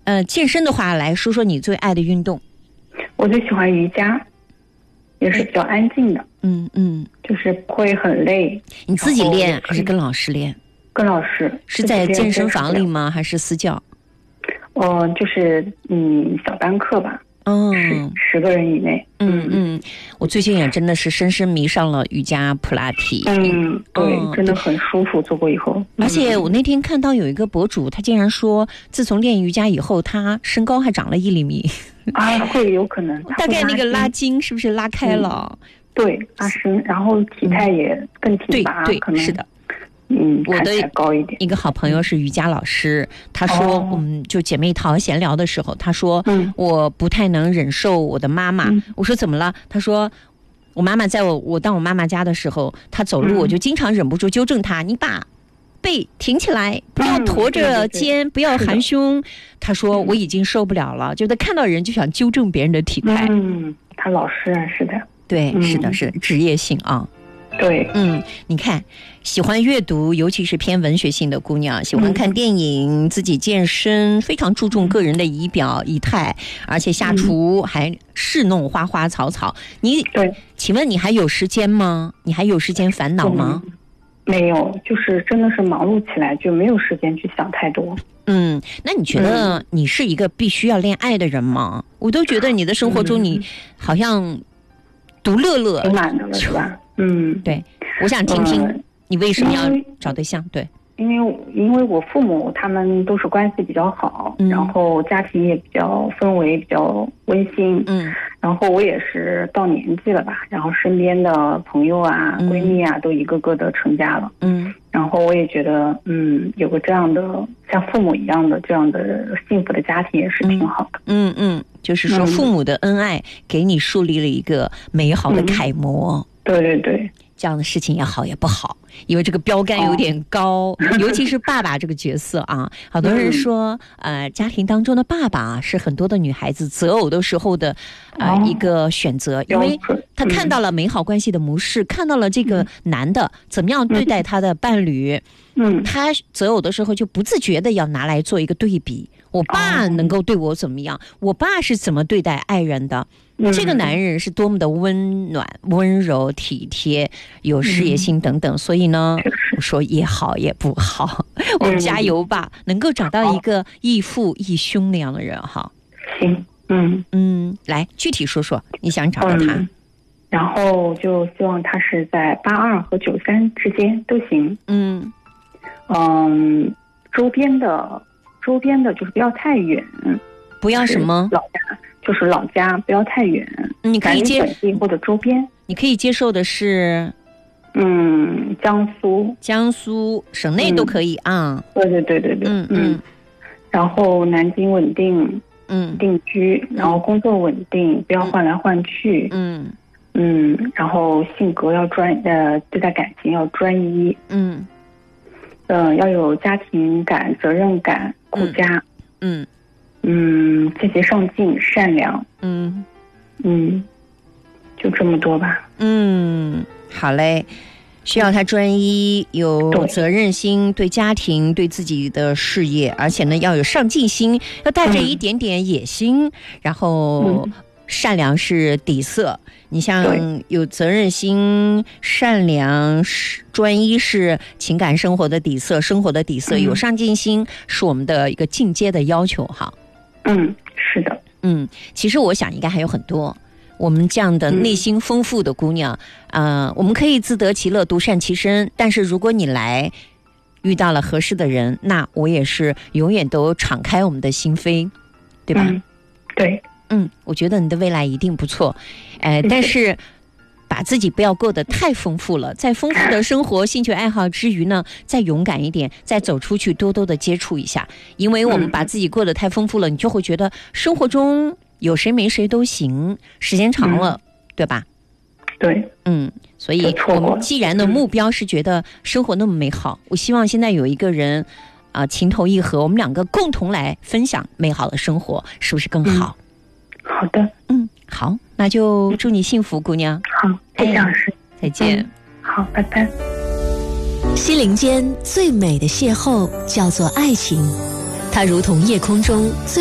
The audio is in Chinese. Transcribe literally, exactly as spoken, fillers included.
呃，健身的话，来说说你最爱的运动。 我最喜欢瑜伽，也是比较安静的。 嗯嗯， 就是不会很累。 你自己练还是跟老师练？ 跟老师。 是在健身房里吗？还是私教？ 呃，就是嗯小班课吧。 嗯， 十十个人以内。 嗯嗯，我最近也真的是深深迷上了瑜伽普拉提。 嗯，对，嗯、真的很舒服，做过以后。 而且我那天看到有一个博主，他竟然说，自从练瑜伽以后，他身高还长了一厘米。 啊，会有可能。 大概那个拉筋是不是拉开了？ 嗯、对，拉伸，然后体态也更挺拔。 对对， 可能是的。 嗯， 我的高一点。 一个好朋友是瑜伽老师，他说，我们就姐妹淘闲聊的时候，他说，嗯，我不太能忍受我的妈妈。嗯、我说怎么了？他说，我妈妈在我我到我妈妈家的时候，她走路，我就经常忍不住纠正她，你把背挺起来，不要驼着肩， 嗯、 不要含胸。他说我已经受不了了，就他看到人就想纠正别人的体态。 嗯，他老师啊，是的， 对， 嗯、 是的，是职业性啊。 对， 嗯，你看，喜欢阅读，尤其是偏文学性的姑娘，喜欢看电影，嗯、自己健身，非常注重个人的仪表仪态，而且下厨还侍弄花花草草。你对， 请问你还有时间吗？你还有时间烦恼吗？ 嗯、没有，就是真的是忙碌起来就没有时间去想太多。 嗯，那你觉得你是一个必须要恋爱的人吗？我都觉得你的生活中你好像独乐乐， 挺满的了，是吧？嗯， 对，我想听听你为什么要找对象？对， 因为因为我父母他们都是关系比较好，嗯、然后家庭也比较氛围比较温馨，嗯，然后我也是到年纪了吧，然后身边的朋友啊、嗯、闺蜜啊都一个个的成家了，嗯，然后我也觉得，嗯，有个这样的像父母一样的这样的幸福的家庭也是挺好的， 嗯 嗯, 嗯，就是说父母的恩爱给你树立了一个美好的楷模。 嗯对对对， 这样的事情也好也不好，因为这个标杆有点高，哦、尤其是爸爸这个角色啊，好多人说，嗯、呃，家庭当中的爸爸是很多的女孩子择偶的时候的呃、哦、一个选择，因为他看到了美好关系的模式，嗯、看到了这个男的怎么样对待他的伴侣，嗯，他择偶的时候就不自觉的要拿来做一个对比。我爸能够对我怎么样？我爸是怎么对待爱人的？这个男人是多么的温暖、温柔、体贴、有事业心等等。所以呢，我说也好也不好，我们加油吧，能够找到一个义父义兄那样的人哈。 行，嗯嗯，来具体说说你想找到他。 嗯、然后就希望他是在八二和九三之间都行。嗯嗯，周边的。周边的就是不要太远， 不要什么老家，就是老家不要太远。 你可以接本地或者周边， 你可以接受的是， 嗯，江苏， 江苏省内都可以啊。 嗯、对对对对对，嗯嗯。然后南京稳定，嗯，定居，然后工作稳定，不要换来换去，嗯嗯。然后性格要专，呃，对待感情要专一，嗯。嗯，要有家庭感、责任感、顾家，嗯嗯，积极上进、善良，嗯嗯，就这么多吧。 嗯，好嘞，需要他专一，有责任心，对家庭、对自己的事业，而且呢要有上进心，要带着一点点野心，嗯、然后。嗯善良是底色，你像有责任心、善良、专一是情感生活的底色，生活的底色。嗯、有上进心是我们的一个进阶的要求哈。 嗯，是的。 嗯，其实我想应该还有很多我们这样的内心丰富的姑娘，嗯、呃，我们可以自得其乐、独善其身。但是如果你来遇到了合适的人，那我也是永远都敞开我们的心扉，对吧？ 嗯、对。 嗯，我觉得你的未来一定不错，呃，但是把自己不要过得太丰富了，在丰富的生活、兴趣爱好之余呢，再勇敢一点，再走出去，多多的接触一下。因为我们把自己过得太丰富了，你就会觉得生活中有谁没谁都行，时间长了，嗯、对吧？ 对， 嗯，所以我们既然的目标是觉得生活那么美好，我希望现在有一个人啊、呃，情投意合，我们两个共同来分享美好的生活，是不是更好？ 嗯好的， 嗯，好，那就祝你幸福，姑娘。 好，谢谢老师， 再见、嗯。 好，拜拜。 心灵间最美的邂逅叫做爱情，它如同夜空中最